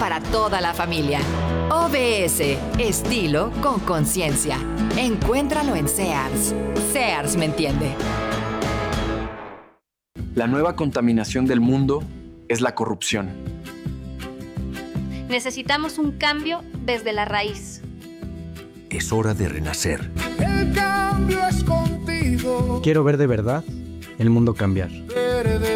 para toda la familia. OBS, estilo con conciencia. Encuéntralo en Sears. Sears me entiende. La nueva contaminación del mundo es la corrupción. Necesitamos un cambio desde la raíz. Es hora de renacer. El cambio es contigo. Quiero ver de verdad el mundo cambiar.